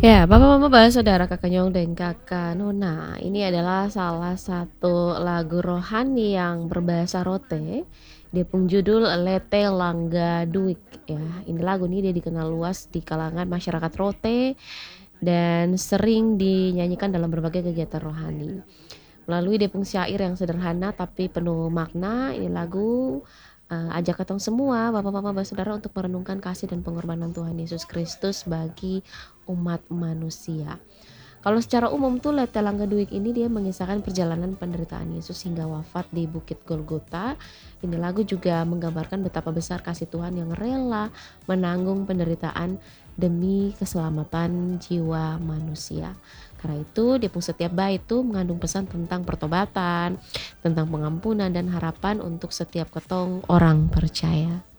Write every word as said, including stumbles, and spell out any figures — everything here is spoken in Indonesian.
Ya, Papa Mama Bahas Saudara Kakak Nyong dan Kakak Nona. Ini adalah salah satu lagu rohani yang berbahasa Rote. Dia pun judul Lete Langga Duik ya. Ini lagu ini dia dikenal luas di kalangan masyarakat Rote dan sering dinyanyikan dalam berbagai kegiatan rohani. Melalui depung syair yang sederhana tapi penuh makna, ini lagu uh, ajak ketong semua Bapak-bapak saudara untuk merenungkan kasih dan pengorbanan Tuhan Yesus Kristus bagi umat manusia. Kalau secara umum tuh Lete Langga Duik ini dia mengisahkan perjalanan penderitaan Yesus hingga wafat di Bukit Golgota. Ini lagu juga menggambarkan betapa besar kasih Tuhan yang rela menanggung penderitaan demi keselamatan jiwa manusia. Karena itu di setiap bait itu mengandung pesan tentang pertobatan, tentang pengampunan dan harapan untuk setiap ketong orang percaya.